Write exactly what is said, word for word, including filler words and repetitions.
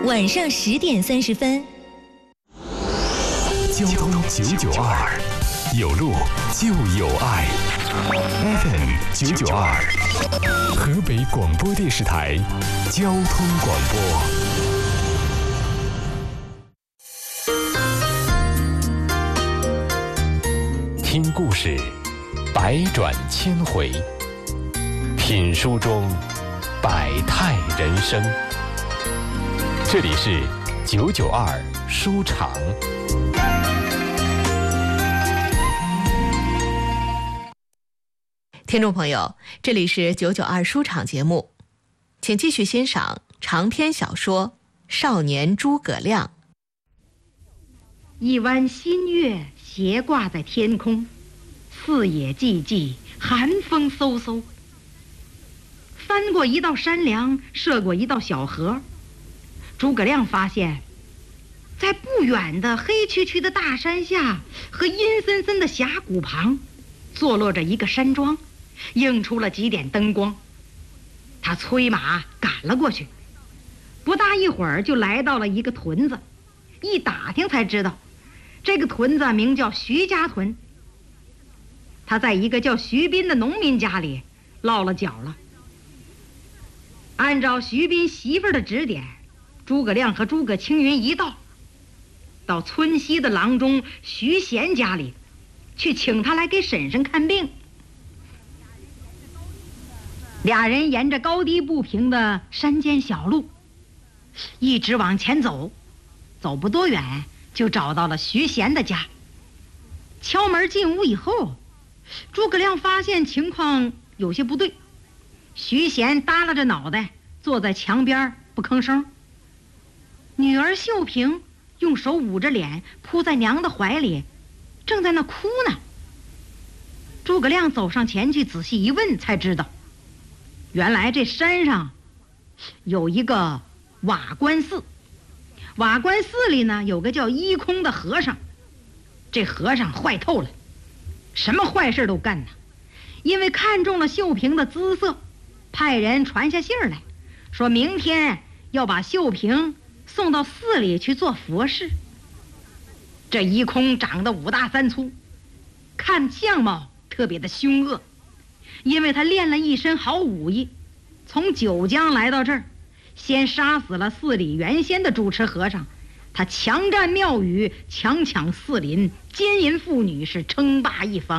晚上十点三十分。 交通九九二，有路就有爱。F M 九九二，河北广播电视台交通广播。听故事，百转千回；品书中，百态人生。这里是九九二书场。 听众朋友，这里是九九二书场节目，请继续欣赏长篇小说《少年诸葛亮》。 一弯新月斜挂在天空，四野寂寂，寒风嗖嗖。翻过一道山梁，涉过一道小河，诸葛亮发现在不远的黑黢黢的大山下和阴森森的峡谷旁坐落着一个山庄，映出了几点灯光。他催马赶了过去，不大一会儿就来到了一个屯子。一打听才知道，这个屯子名叫徐家屯。他在一个叫徐斌的农民家里落了脚了。按照徐斌媳妇儿的指点，诸葛亮和诸葛青云一道到村西的郎中徐贤家里去请他来给婶婶看病。俩人沿着高低不平的山间小路一直往前走，走不多远就找到了徐贤的家。敲门进屋以后，诸葛亮发现情况有些不对。徐贤耷拉着脑袋坐在墙边不吭声，女儿秀萍用手捂着脸扑在娘的怀里，正在那哭呢。诸葛亮走上前去仔细一问，才知道原来这山上有一个瓦官寺，瓦官寺里呢有个叫一空的和尚。这和尚坏透了，什么坏事都干呢。因为看中了秀萍的姿色，派人传下信儿来，说明天要把秀萍送到寺里去做佛事。这一空长得五大三粗，看相貌特别的凶恶，因为他练了一身好武艺，从九江来到这儿，先杀死了寺里原先的主持和尚，他强占庙宇，强抢寺林，奸淫妇女，是称霸一方。